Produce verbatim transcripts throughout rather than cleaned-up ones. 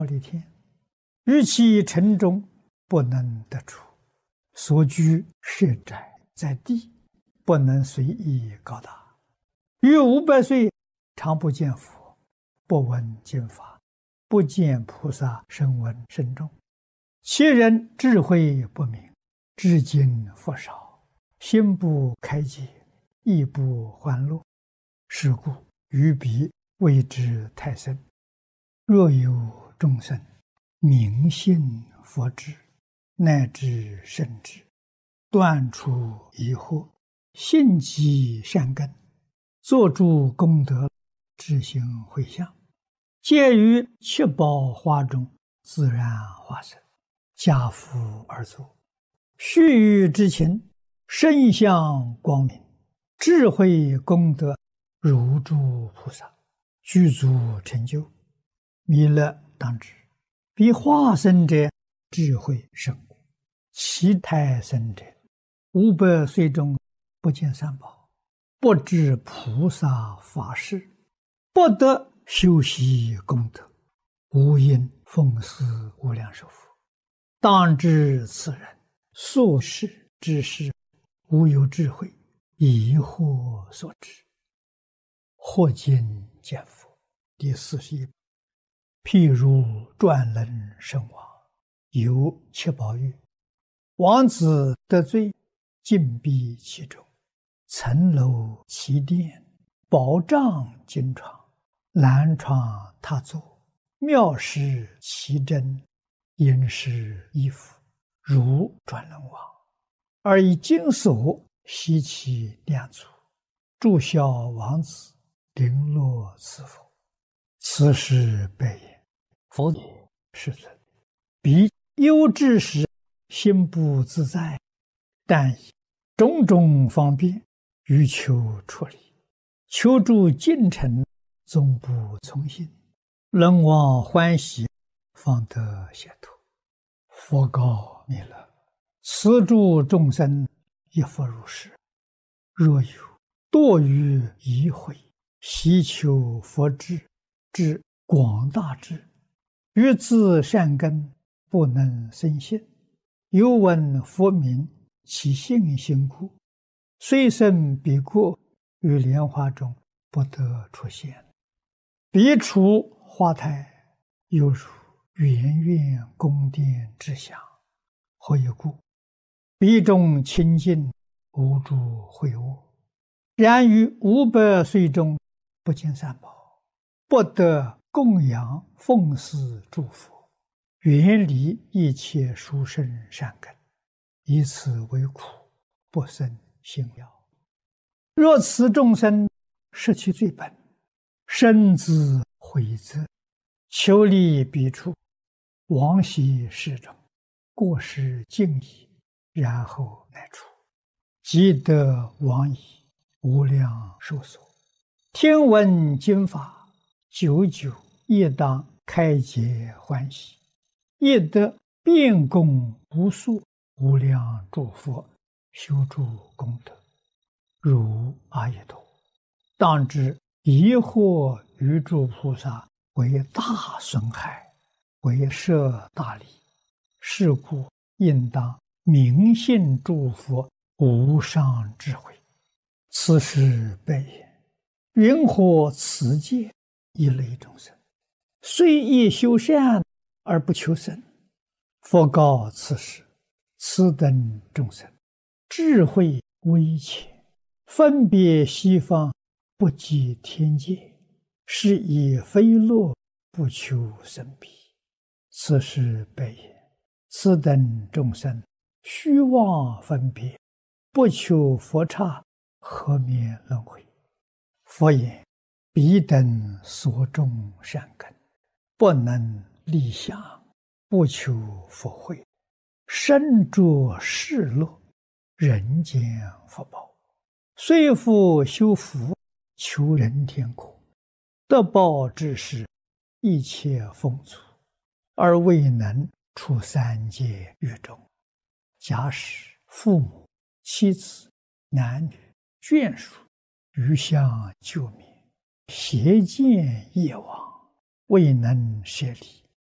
力天，于其城中不能得出，所居舍宅在地，不能随意高大。于五百岁常不见佛，不闻经法，不见菩萨声闻甚众。其人智慧不明，至今复少，心不开解，意不欢乐。是故于彼谓之太深。若有众生明信佛智，乃至圣智，断除疑惑，信积善根，作诸功德，智行回向，皆于七宝花中自然化身，家福而作。须臾之情，身相光明，智慧功德如诸菩萨，具足成就。弥勒当知，彼化身者智慧甚故，其胎生者五百岁中不见三宝，不知菩萨法事，不得修习功德，无因奉祀无量寿佛。当知此人所事之事，无有智慧，疑惑所致。或今见佛第四十一。譬如转轮圣王，有七宝玉，王子得罪，禁闭其中，层楼其殿，宝帐金床，蓝床榻座，妙饰其珍，殷实衣服，如转轮王，而以金锁悉其两足，祝孝王子，绫罗赐福。此时白言：佛也，世尊，彼忧之时，心不自在，但以种种方便，欲求出离，求助进程，总不从心，人望欢喜，方得解脱。佛告弥勒：此诸众生亦复如是。若有堕于疑慧，希求佛智，至广大智，于自善根不能生信，有闻佛名，其信心故，虽生彼国，于莲花中不得出现。彼处花台，犹如圆圆宫殿之祥。何以故？彼中清净，无诸秽恶。然于五百岁中不见三宝，不得供养奉祀诸佛，远离一切殊胜善根，以此为苦，不生信要。若此众生失其最本，深自悔责，求离彼处，往昔世中，过失尽已，然后乃出，即得往矣，无量寿所。听闻经法，久久亦当开解欢喜，亦得遍供无数无量诸佛，修诸功德，如阿逸多。当知疑惑于诸菩萨为大损害，为摄大利。是故应当明信诸佛无上智慧。此时白言：云何此界一类众生，虽亦修善而不求生？佛告此时：此等众生智慧微浅，分别西方，不及天界，是以非乐，不求生彼。此时白言：此等众生虚妄分别，不求佛刹，何免轮回？佛言：彼等所种善根，不能立想，不求佛慧，身着世乐，人间福报，虽复修福，求人天国，得报之时，一切丰足，而未能出三界狱中。假使父母、妻子、男女、眷属余相救灭，邪见业往，未能舍离，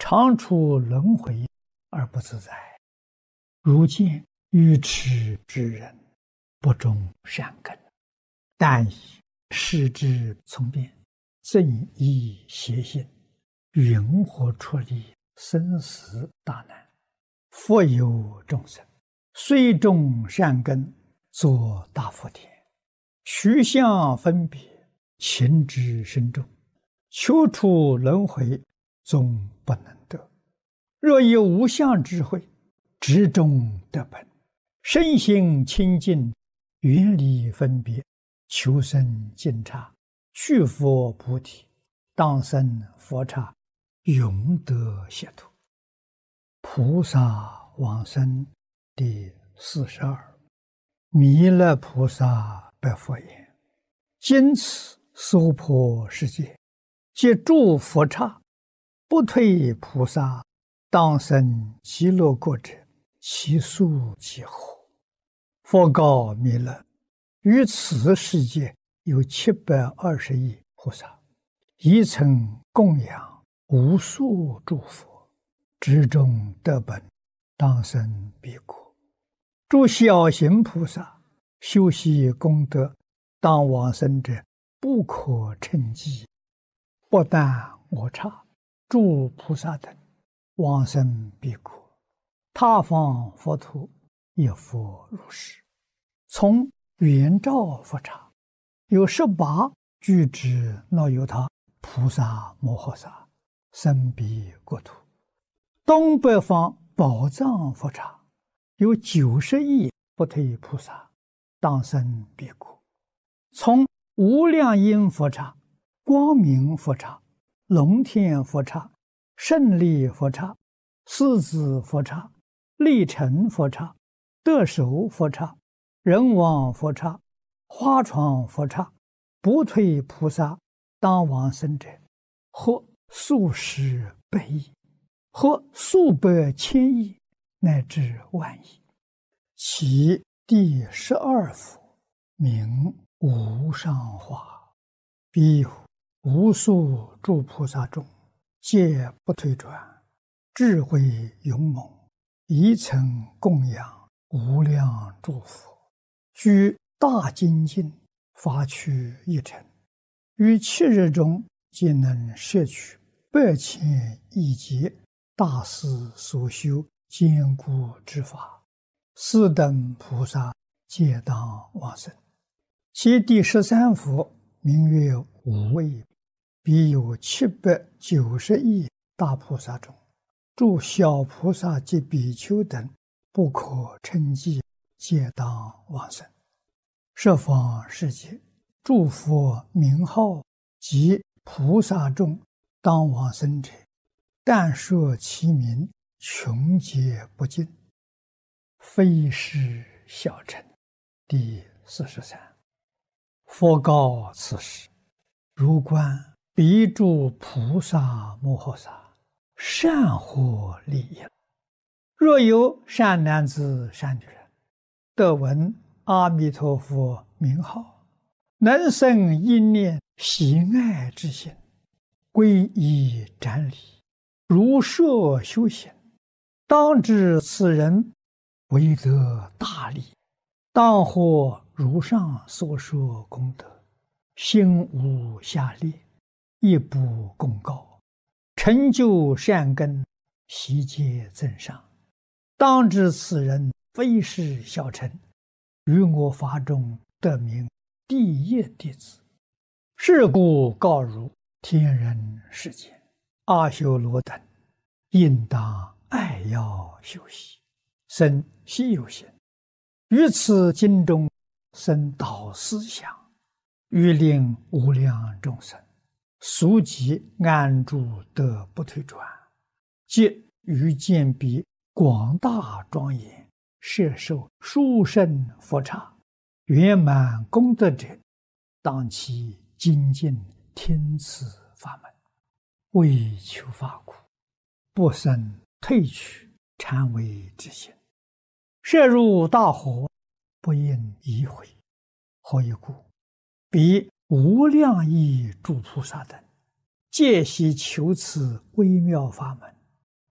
常处轮回而不自在。如见愚痴之人，不种善根，但以视之从变，正依邪性，云何出离生死大难？复有众生，虽种善根，作大福田，取相分别，情之深重，求出轮回，终不能得。若有无相智慧，执中得本，身心清净，远离分别，求生净刹，去佛菩提，当生佛刹，永得解脱。菩萨往生第四十二。弥勒菩萨白佛言：今此娑婆世界，皆诸佛刹，不退菩萨，当生极乐国者，其数几何？佛告弥勒：于此世界有七百二十亿菩萨，一曾供养无数诸佛，执中得本，当生彼国。诸小行菩萨修习功德，当往生者不可称计。不但我刹，诸菩萨等往生彼国，他方佛土亦复如是。从圆照佛刹，有十八具之那由他菩萨摩诃萨生彼国土。东北方宝藏佛刹，有九十亿不退菩萨，当生彼国。从无量音佛刹、光明佛刹、龙天佛刹、胜利佛刹、狮子佛刹、力成佛刹、得手佛刹、人王佛刹、花床佛刹，不退菩萨当往生者，或数十百亿，或数百千亿，乃至万亿。其第十二佛名无上化，彼有无数诸菩萨中，皆不退转，智慧勇猛，一曾供养无量诸佛，居大精进，发趣一尘，于七日中皆能摄取百千亿劫大师所修坚固之法，四等菩萨皆当往生。其第十三佛名曰无畏，彼有七百九十亿大菩萨中，诸小菩萨及比丘等不可称计，皆当往生。十方世界诸佛名号及菩萨众当往生者，但说其名，穷劫不尽，非是小乘。第四十三。佛告此时：如观彼诸菩萨摩诃萨，善获利益。若有善男子善女人，得闻阿弥陀佛名号，能生一念喜爱之心，皈依瞻礼，如设修行，当知此人为得大利，当获如上所说功德，心无下劣，亦不共高，成就善根，悉皆增上。当知此人非是小乘，于我法中得名第一弟子。是故告汝天人世间阿修罗等，应当爱要修习，生希有心，于此经中生导思想，欲令无量众生速即安住得不退转，即于见彼广大庄严，摄受殊胜佛刹，圆满功德者，当其精进听此法门，为求法苦，不生退去禅为之心，摄入大火，不应疑悔。何以故？彼无量亿诸菩萨等，皆悉求此微妙法门，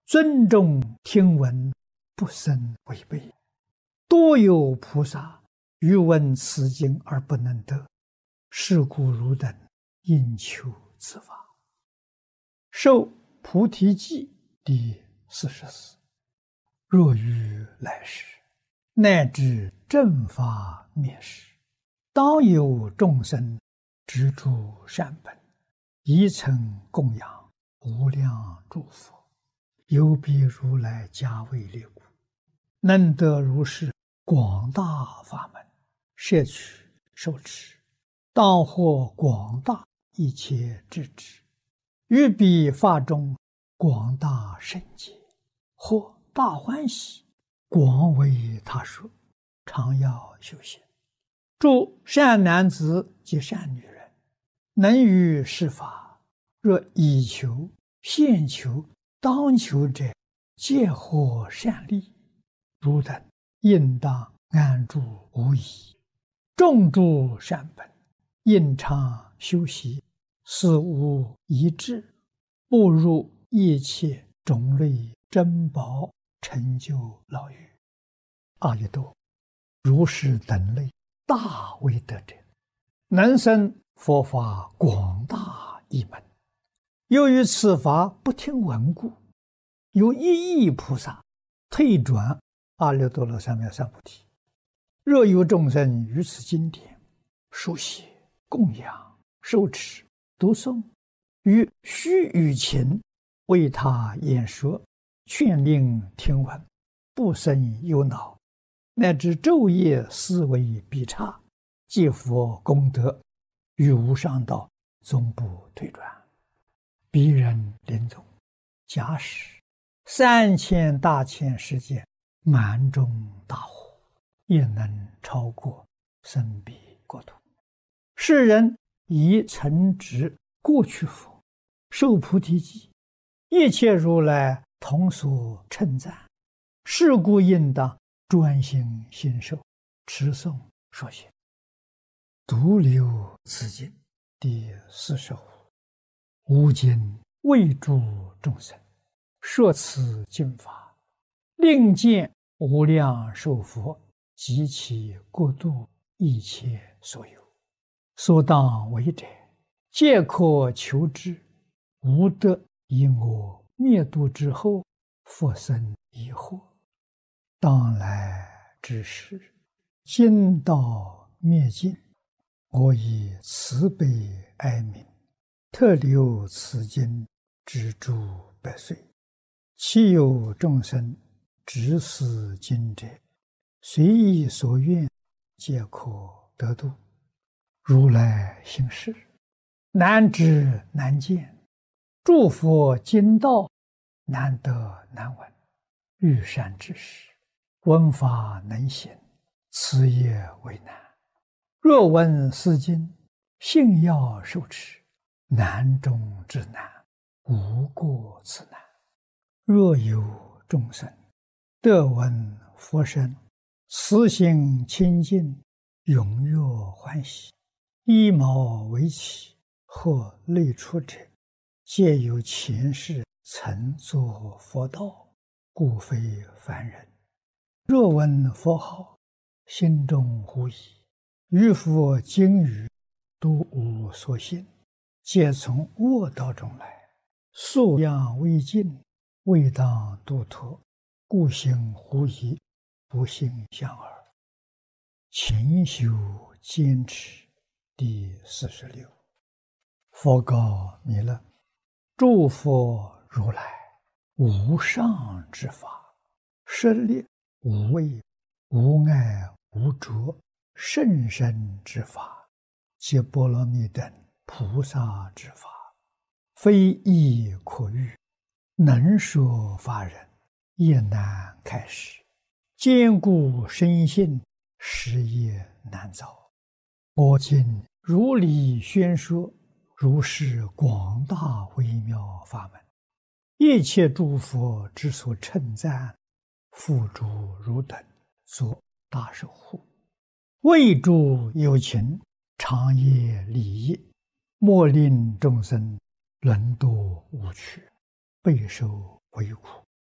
尊重听闻，不生违背。多有菩萨欲闻此经而不能得，是故汝等应求此法。受菩提记第四十四。若于来世，乃至正法灭世，当有众生执著善本，以曾供养无量诸佛，有彼如来加为列故，能得如是广大法门，摄取受持，当获广大一切智智，于彼法中广大圣解，或大欢喜，广为他说，常要修行。诸善男子及善女人，能于是法，若以求、现求、当求者，皆获善利。汝等应当安住无疑，种诸善本，应常修习，死无遗志，步入一切种类珍宝，成就老于阿逸多如是等类大威德者，能生佛法广大一门。由于此法不听闻故，有一亿菩萨退转阿耨多罗三藐三菩提。若有众生于此经典书写、供养、受持、读诵，于须臾前为他演说，劝令听闻，不生忧恼，乃至昼夜思维必差，皆佛功德，于无上道终不退转。彼人临终，假使三千大千世界满中大火，也能超过生彼国土。世人以曾执过去佛，受菩提记，一切如来同所称赞，是故应当专心信受，持诵说行。独留此经第四十五。吾今为诸众生说此经法，令见无量寿佛及其国度一切所有，所当为者，皆可求之。无得以我灭度之后，复生疑惑。当来之时，经道灭尽，我以慈悲哀悯，特留此经之诸百岁。其有众生执此经者，随意所愿，皆可得度。如来行事，难知难见，诸佛经道难得难闻。欲善知识，闻法能行，此也为难。若闻是经，信要受持，难中之难，无过此难。若有众生得闻佛声，慈心清净，踊跃欢喜，依毛为起，或类出者，皆有前世曾作佛道，故非凡人。若闻佛号，心中狐疑，于佛经语都无所信，皆从恶道中来，素养未尽，未当度脱，故行狐疑，不信相耳。勤修坚持第四十六。佛告弥勒：诸佛如来无上之法，舍利无畏、无碍、无着、甚深之法，皆波罗蜜等菩萨之法，非易可喻，能说法人也难开示，坚固深信，实也难造。我今如理宣说，如是广大微妙法门，一切诸佛之所称赞，付诸汝等作大守护，为诸有情长夜利益，莫令众生沦堕无趣，备受为苦。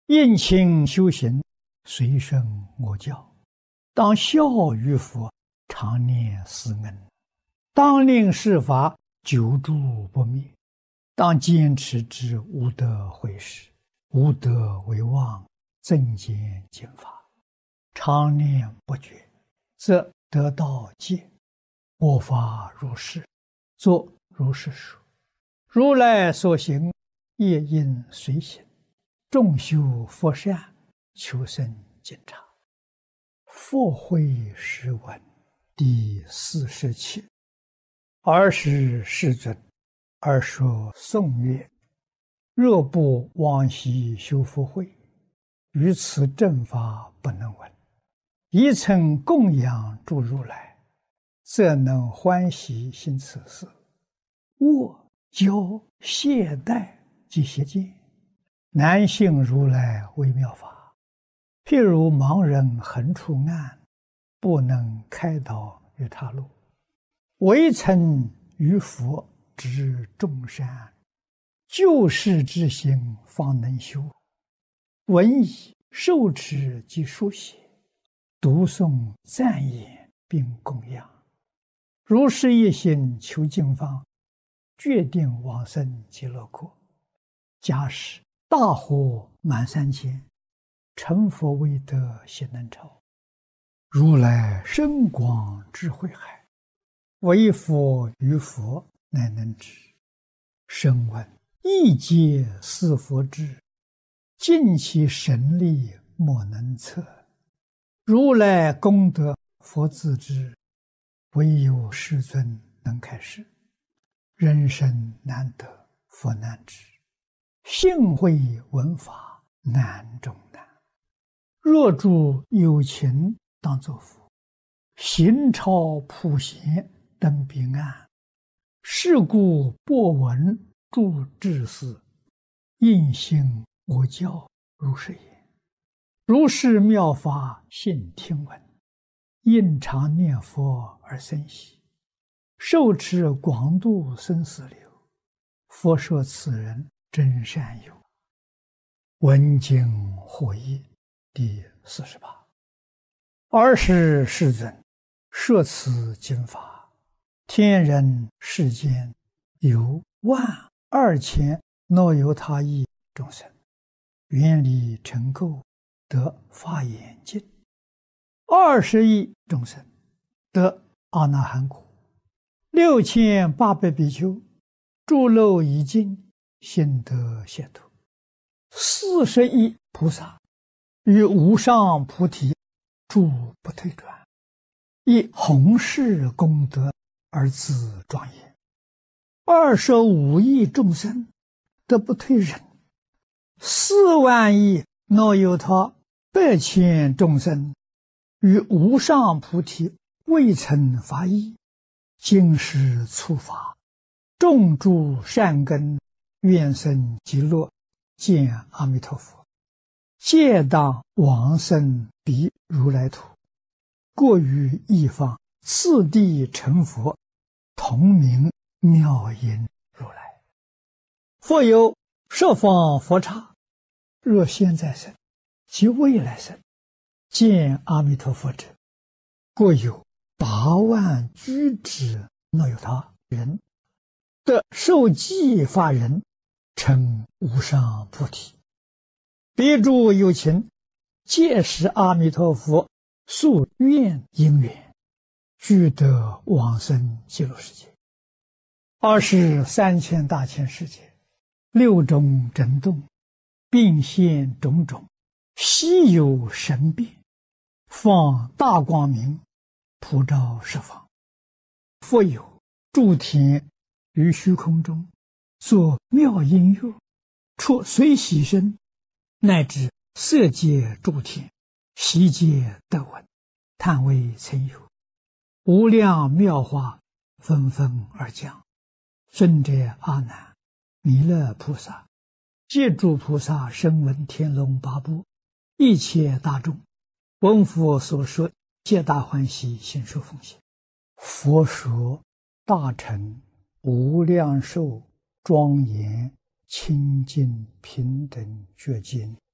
殷勤修行，随顺我教，当孝于佛，常念师恩，当令世法久住不灭，当坚持之无德毁事，无德为妄，增减减法，常念不绝，则得道戒。我法如是，作如是说。如来所行，业应随行。众修佛善，求生净察。佛慧诗文第四十七。尔时世尊，而说颂曰：若不往昔修福慧，于此正法不能闻。一曾供养诸如来，则能欢喜行此事。握教懈怠及邪见，难信如来微妙法。譬如盲人横出暗，不能开导于他路。唯曾于佛知众善，救世之心方能修。闻已受持及书写，读诵赞言并供养。如是一心求净方，决定往生极乐国。假使大火满三千，成佛未得悉能超。如来深广智慧海，唯佛于佛乃能知。声闻一皆是佛智，尽其神力莫能测。如来功德佛自知，唯有世尊能开示。人生难得佛难知，幸会闻法难中难。若诸有情当作佛，行超普贤登彼岸。是故播闻诸智士，应信我教如是言。如是妙法信听闻，应常念佛而生喜。受持广度生死流，佛说此人真善友。闻经获益第四十八。尔时世尊，摄此经法，天人世间有万二千若有他意众生，愿力成垢，得法眼净。二十亿众生得阿那含果。六千八百比丘诸漏已尽，心得解脱。四十亿菩萨于无上菩提诸不退转，以弘誓功德而自庄严。二十五亿众生得不退忍，四万亿若有他百千众生于无上菩提未曾发意，今世初发，种诸善根，愿生极乐，见阿弥陀佛，皆当往生彼如来土。过于一方，次第成佛，同名妙音如来。复有十方佛刹，若现在生及未来生，见阿弥陀佛者，过有八万居之若有他人，得受记法人，成无上菩提。彼诸有情，皆是阿弥陀佛宿愿因缘，俱得往生极乐世界。二是三千大千世界，六种震动，并现种种稀有神变，放大光明，普照十方。复有诸天于虚空中，作妙音乐，出随喜声，乃至色界诸天，悉皆得闻，叹为曾有。无量妙法纷纷而降。尊者阿难、弥勒菩萨、皆诸菩萨声闻天龙八部，一切大众，闻佛所说，皆大欢喜，心受奉献。佛说大乘无量寿庄严清净平等觉经